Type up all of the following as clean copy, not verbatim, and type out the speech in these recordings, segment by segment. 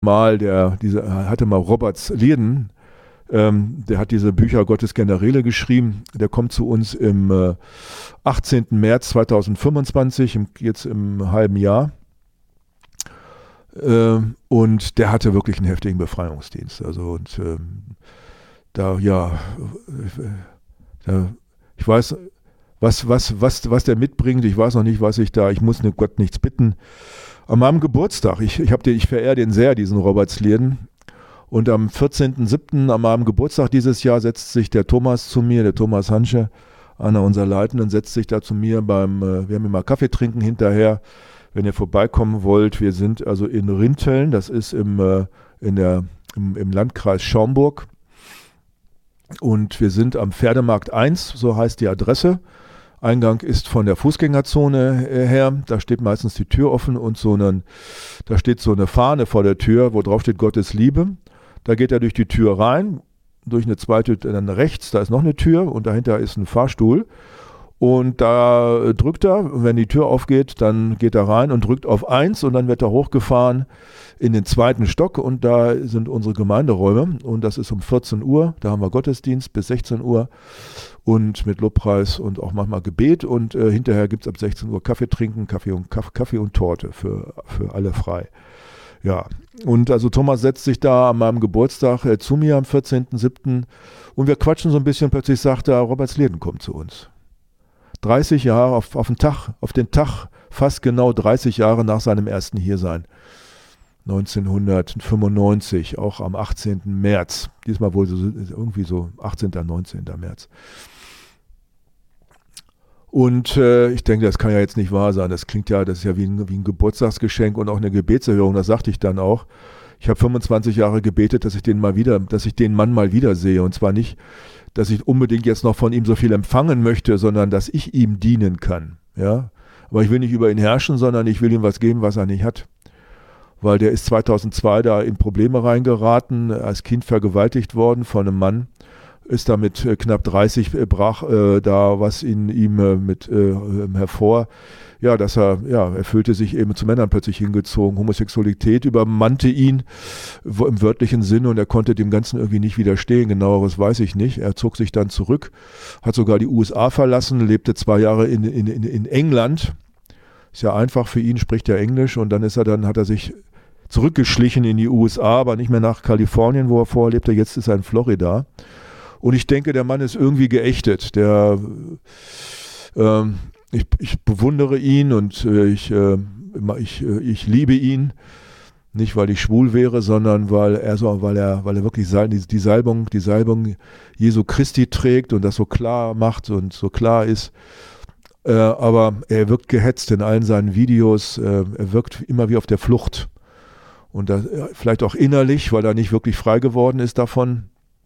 mal, hatte mal Roberts Lieden, der hat diese Bücher Gottes Generäle geschrieben, der kommt zu uns im 18. März 2025, jetzt im halben Jahr. Und der hatte wirklich einen heftigen Befreiungsdienst. Also und ich weiß, was der mitbringt. Ich weiß noch nicht, ich muss Gott nichts bitten. An meinem Geburtstag, ich verehre den sehr, diesen Robert Slierden. Und am 14.07. an meinem Geburtstag dieses Jahr setzt sich der Thomas zu mir, der Thomas Hansche, einer unserer Leitenden, setzt sich da zu mir wir haben immer Kaffee trinken hinterher, wenn ihr vorbeikommen wollt. Wir sind also in Rinteln, das ist im Landkreis Schaumburg. Und wir sind am Pferdemarkt 1, so heißt die Adresse. Eingang ist von der Fußgängerzone her, da steht meistens die Tür offen und da steht so eine Fahne vor der Tür, wo drauf steht Gottes Liebe. Da geht er durch die Tür rein, durch eine zweite, dann rechts, da ist noch eine Tür und dahinter ist ein Fahrstuhl. Und da drückt er, und wenn die Tür aufgeht, dann geht er rein und drückt auf 1 und dann wird er hochgefahren in den 2. Stock und da sind unsere Gemeinderäume und das ist um 14 Uhr, da haben wir Gottesdienst bis 16 Uhr und mit Lobpreis und auch manchmal Gebet und hinterher gibt es ab 16 Uhr Kaffee trinken, Kaffee und Torte für alle frei. Ja, und also Thomas setzt sich da an meinem Geburtstag zu mir am 14.07. und wir quatschen so ein bisschen, plötzlich sagt er, Robert Slierden kommt zu uns. 30 Jahre auf den Tag, fast genau 30 Jahre nach seinem ersten Hiersein. 1995, auch am 18. März. Diesmal wohl irgendwie so 18., 19. März. Und ich denke, das kann ja jetzt nicht wahr sein. Das ist ja wie ein Geburtstagsgeschenk und auch eine Gebetserhörung. Das sagte ich dann auch. Ich habe 25 Jahre gebetet, dass ich den Mann mal wiedersehe. Und zwar nicht, dass ich unbedingt jetzt noch von ihm so viel empfangen möchte, sondern dass ich ihm dienen kann. Ja? Aber ich will nicht über ihn herrschen, sondern ich will ihm was geben, was er nicht hat. Weil der ist 2002 da in Probleme reingeraten, als Kind vergewaltigt worden von einem Mann, ist da mit knapp 30, brach da was in ihm hervor. Ja, er fühlte sich eben zu Männern plötzlich hingezogen. Homosexualität übermannte ihn im wörtlichen Sinne und er konnte dem Ganzen irgendwie nicht widerstehen. Genaueres weiß ich nicht. Er zog sich dann zurück, hat sogar die USA verlassen, lebte 2 Jahre in England. Ist ja einfach für ihn, spricht ja Englisch und dann hat er sich zurückgeschlichen in die USA, aber nicht mehr nach Kalifornien, wo er vorher lebte. Jetzt ist er in Florida. Und ich denke, der Mann ist irgendwie geächtet. Ich bewundere ihn und ich liebe ihn. Nicht, weil ich schwul wäre, sondern weil er wirklich die Salbung Jesu Christi trägt und das so klar macht und so klar ist. Aber er wirkt gehetzt in allen seinen Videos. Er wirkt immer wie auf der Flucht. Und vielleicht auch innerlich, weil er nicht wirklich frei geworden ist davon,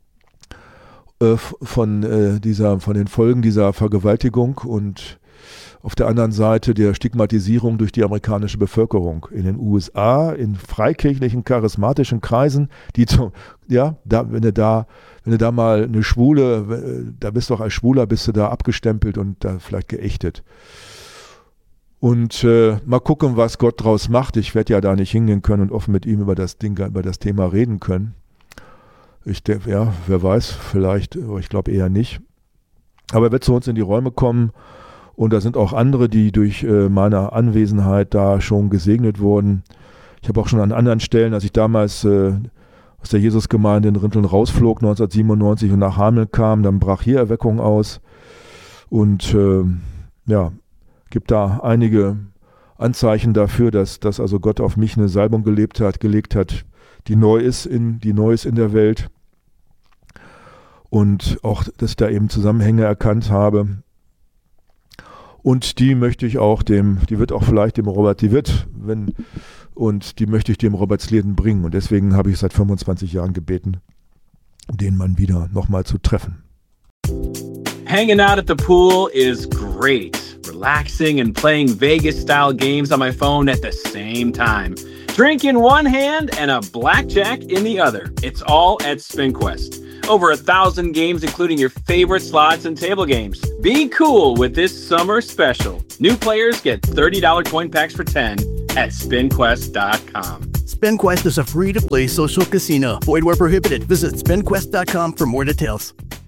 von den Folgen dieser Vergewaltigung und auf der anderen Seite der Stigmatisierung durch die amerikanische Bevölkerung in den USA, in freikirchlichen, charismatischen Kreisen, wenn du da mal eine Schwule, da bist du auch als Schwuler, bist du da abgestempelt und da vielleicht geächtet. Und mal gucken, was Gott draus macht. Ich werde ja da nicht hingehen können und offen mit ihm über das Thema reden können. Ich denke, ja, wer weiß, vielleicht, aber ich glaube eher nicht. Aber er wird zu uns in die Räume kommen und da sind auch andere, die durch meine Anwesenheit da schon gesegnet wurden. Ich habe auch schon an anderen Stellen, als ich damals aus der Jesusgemeinde in Rinteln rausflog, 1997 und nach Hameln kam, dann brach hier Erweckung aus und gibt da einige Anzeichen dafür, dass also Gott auf mich eine Salbung gelegt hat, die neu ist in der Welt. Und auch, dass ich da eben Zusammenhänge erkannt habe. Und die möchte ich auch die möchte ich dem Robert Slierden bringen. Und deswegen habe ich seit 25 Jahren gebeten, den Mann wieder nochmal zu treffen. Hanging out at the pool is great. Relaxing and playing Vegas-style games on my phone at the same time. Drink in one hand and a blackjack in the other. It's all at SpinQuest. Over 1,000 games, including your favorite slots and table games. Be cool with this summer special. New players get $30 coin packs for $10 at SpinQuest.com. SpinQuest is a free-to-play social casino. Void where prohibited. Visit SpinQuest.com for more details.